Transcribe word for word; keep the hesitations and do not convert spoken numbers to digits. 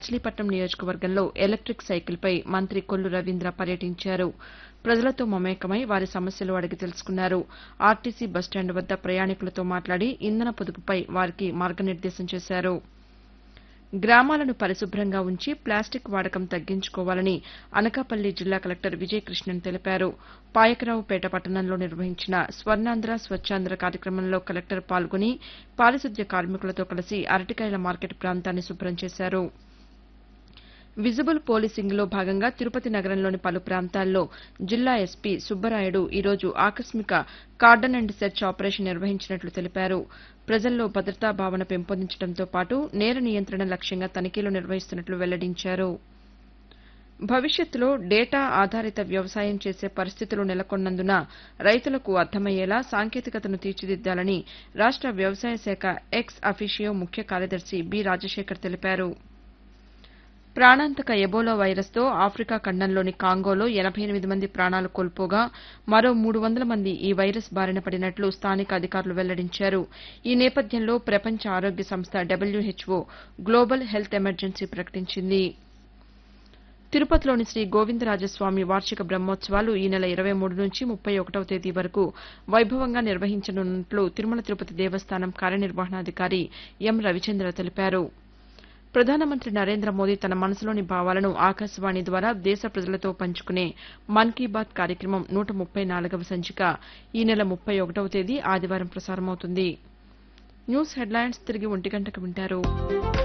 మచిలీపట్నం నియోజకవర్గంలో ఎలక్టిక్ సైకిల్పై మంత్రి కొల్లు రవీంద్ర పర్యటించారు. ప్రజలతో మమేకమై వారి సమస్యలు అడిగి తెలుసుకున్నారు. ఆర్టీసీ బస్టాండ్ వద్ద ప్రయాణికులతో మాట్లాడి ఇంధన పొదుపుపై వారికి మార్గనిర్దేశం చేశారు. గ్రామాలను పరిశుభ్రంగా ఉంచి ప్లాస్టిక్ వాడకం తగ్గించుకోవాలని అనకాపల్లి జిల్లా కలెక్టర్ విజయకృష్ణన్ తెలిపారు. పాయకరావుపేట పట్టణంలో నిర్వహించిన స్వర్ణాంధ్ర స్వచ్ఛాంధ్ర కార్యక్రమంలో కలెక్టర్ పాల్గొని పారిశుద్ధ్య కార్మికులతో కలిసి అరటికాయల మార్కెట్ ప్రాంతాన్ని శుభ్రం చేశారు. విజిబుల్ పోలీసింగ్లో భాగంగా తిరుపతి నగరంలోని పలు ప్రాంతాల్లో జిల్లా ఎస్పీ సుబ్బరాయుడు ఈరోజు ఆకస్మిక కార్డన్ అండ్ సెర్చ్ ఆపరేషన్ నిర్వహించినట్లు తెలిపారు. ప్రజల్లో భద్రతా భావన పెంపొందించడంతో పాటు నేర నియంత్రణ లక్ష్యంగా తనిఖీలు నిర్వహిస్తున్నట్లు వెల్లడించారు. భవిష్యత్తులో డేటా ఆధారిత వ్యవసాయం చేసే పరిస్థితులు నెలకొన్నందున రైతులకు అర్థమయ్యేలా సాంకేతికతను తీర్చిదిద్దాలని రాష్ట వ్యవసాయ శాఖ ఎక్స్ అఫీషియో ముఖ్య కార్యదర్శి బి రాజశేఖర్ తెలిపారు. ప్రాణాంతక ఎబోలా వైరస్తో ఆఫ్రికా ఖండంలోని కాంగోలో ఎనబై ఎనిమిది మంది ప్రాణాలు కోల్పోగా మరో మూడు వందల మంది ఈ వైరస్ బారిన పడినట్లు స్థానిక అధికారులు వెల్లడించారు. ఈ నేపథ్యంలో ప్రపంచ ఆరోగ్య సంస్థ డబ్ల్యూహెచ్ఓ గ్లోబల్ హెల్త్ ఎమర్జెన్సీ ప్రకటించింది. తిరుపతిలోని శ్రీ గోవిందరాజస్వామి వార్షిక బ్రహ్మోత్సవాలు ఈ నెల ఇరవై మూడు నుంచి ముప్పై ఒకటవ తేదీ వరకు వైభవంగా నిర్వహించనున్నట్లు తిరుమల తిరుపతి దేవస్థానం కార్యనిర్వహణాధికారి ఎం రవిచంద్ర తెలిపారు. ప్రధానమంత్రి నరేంద్ర మోదీ తన మనసులోని భావాలను ఆకాశవాణి ద్వారా దేశ ప్రజలతో పంచుకునే మన్ కీ బాత్ కార్యక్రమం నూట ముప్పై నాలుగవ సంచిక ఈ నెల ముప్పై ఒకటవ తేదీ ఆదివారం ప్రసారమవుతుంది. న్యూస్ హెడ్లైన్స్ తిరిగి ఒంటి గంటకు వింటారు.